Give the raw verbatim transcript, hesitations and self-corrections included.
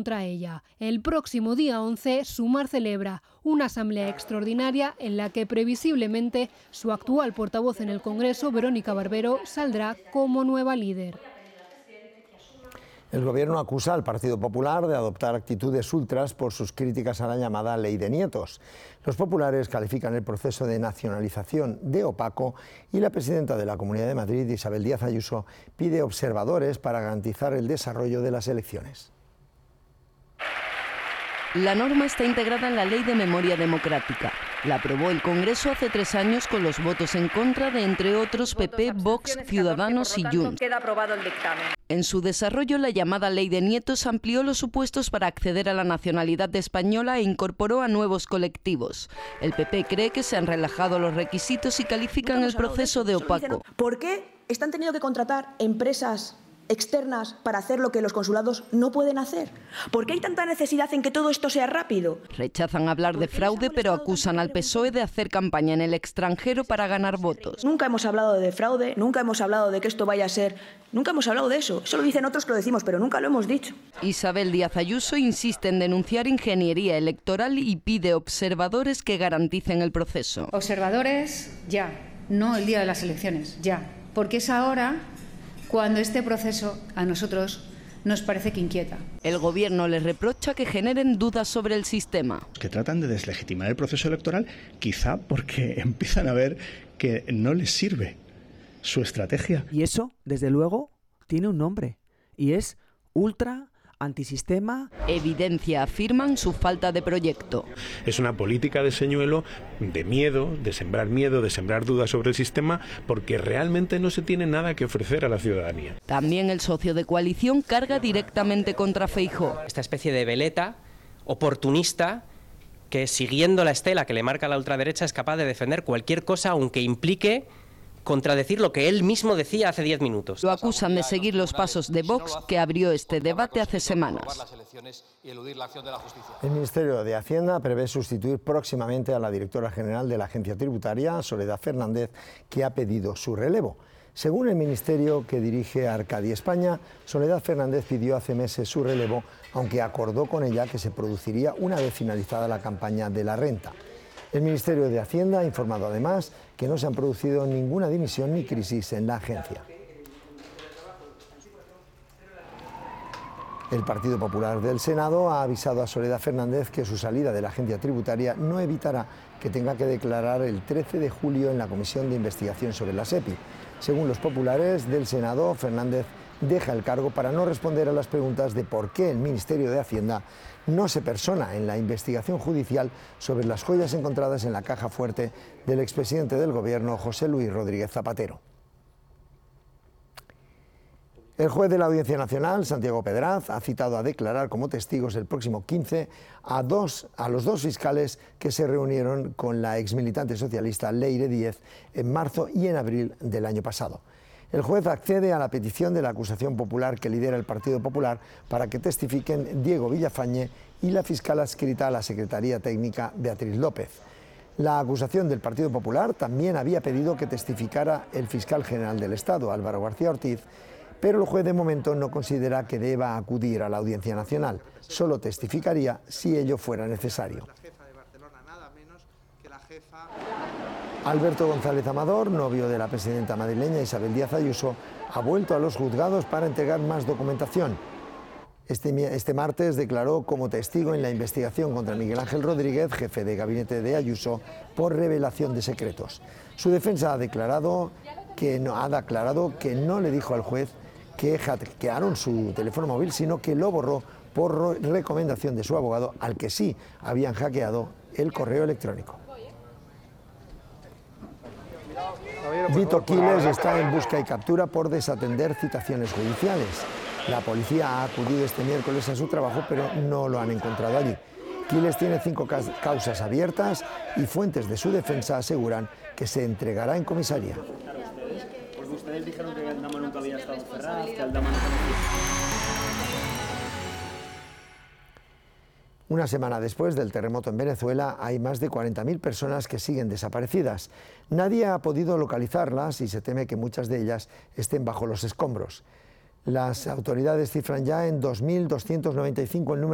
contra ella. El próximo día once, Sumar celebra una asamblea extraordinaria en la que previsiblemente su actual portavoz en el Congreso, Verónica Barbero, saldrá como nueva líder. El Gobierno acusa al Partido Popular de adoptar actitudes ultras por sus críticas a la llamada Ley de Nietos. Los populares califican el proceso de nacionalización de opaco y la presidenta de la Comunidad de Madrid, Isabel Díaz Ayuso, pide observadores para garantizar el desarrollo de las elecciones. La norma está integrada en la Ley de Memoria Democrática. La aprobó el Congreso hace tres años con los votos en contra de, entre otros, P P, Vox, Ciudadanos y Junts. Queda aprobado el dictamen. En su desarrollo, la llamada Ley de Nietos amplió los supuestos para acceder a la nacionalidad española e incorporó a nuevos colectivos. El P P cree que se han relajado los requisitos y califican el proceso de opaco. ¿Por qué están teniendo que contratar empresas externas para hacer lo que los consulados no pueden hacer? ¿Por qué hay tanta necesidad en que todo esto sea rápido? Rechazan hablar de fraude, pero acusan al P S O E de hacer campaña en el extranjero para ganar votos. Nunca hemos hablado de fraude, nunca hemos hablado de que esto vaya a ser... Nunca hemos hablado de eso. Eso lo dicen otros que lo decimos, pero nunca lo hemos dicho. Isabel Díaz Ayuso insiste en denunciar ingeniería electoral y pide observadores que garanticen el proceso. Observadores ya, no el día de las elecciones, ya. Porque es ahora cuando este proceso a nosotros nos parece que inquieta. El Gobierno les reprocha que generen dudas sobre el sistema. Que tratan de deslegitimar el proceso electoral, quizá porque empiezan a ver que no les sirve su estrategia. Y eso, desde luego, tiene un nombre, y es ultra antisistema. Evidencia, afirman, su falta de proyecto. Es una política de señuelo, de miedo, de sembrar miedo, de sembrar dudas sobre el sistema, porque realmente no se tiene nada que ofrecer a la ciudadanía. También el socio de coalición carga directamente contra Feijóo. Esta especie de veleta oportunista que, siguiendo la estela que le marca la ultraderecha, es capaz de defender cualquier cosa, aunque implique contradecir lo que él mismo decía hace diez minutos. Lo acusan de seguir los pasos de Vox, que abrió este debate hace semanas. El Ministerio de Hacienda prevé sustituir próximamente a la directora general de la Agencia Tributaria, Soledad Fernández, que ha pedido su relevo. Según el Ministerio que dirige Arcadi España, Soledad Fernández pidió hace meses su relevo, aunque acordó con ella que se produciría una vez finalizada la campaña de la renta. El Ministerio de Hacienda ha informado además que no se han producido ninguna dimisión ni crisis en la agencia. El Partido Popular del Senado ha avisado a Soledad Fernández que su salida de la agencia tributaria no evitará que tenga que declarar el trece de julio en la Comisión de Investigación sobre la SEPI. Según los populares del Senado, Fernández deja el cargo para no responder a las preguntas de por qué el Ministerio de Hacienda no se persona en la investigación judicial sobre las joyas encontradas en la caja fuerte del expresidente del Gobierno, José Luis Rodríguez Zapatero. El juez de la Audiencia Nacional, Santiago Pedraz, ha citado a declarar como testigos el próximo quince a, dos, a los dos fiscales que se reunieron con la exmilitante socialista Leire Díez en marzo y en abril del año pasado. El juez accede a la petición de la acusación popular que lidera el Partido Popular para que testifiquen Diego Villafañe y la fiscal adscrita a la Secretaría Técnica, Beatriz López. La acusación del Partido Popular también había pedido que testificara el fiscal general del Estado, Álvaro García Ortiz, pero el juez de momento no considera que deba acudir a la Audiencia Nacional. Solo testificaría si ello fuera necesario. Alberto González Amador, novio de la presidenta madrileña Isabel Díaz Ayuso, ha vuelto a los juzgados para entregar más documentación. Este, este martes declaró como testigo en la investigación contra Miguel Ángel Rodríguez, jefe de gabinete de Ayuso, por revelación de secretos. Su defensa ha declarado que no, ha declarado que no le dijo al juez que hackearon su teléfono móvil, sino que lo borró por recomendación de su abogado, al que sí habían hackeado el correo electrónico. Vito Quiles está en busca y captura por desatender citaciones judiciales. La policía ha acudido este miércoles a su trabajo, pero no lo han encontrado allí. Quiles tiene cinco causas abiertas y fuentes de su defensa aseguran que se entregará en comisaría. Porque ustedes dijeron que Aldama nunca había estado cerrada, que Aldama no conocía. Una semana después del terremoto en Venezuela, hay más de cuarenta mil personas que siguen desaparecidas. Nadie ha podido localizarlas y se teme que muchas de ellas estén bajo los escombros. Las autoridades cifran ya en dos mil doscientos noventa y cinco el número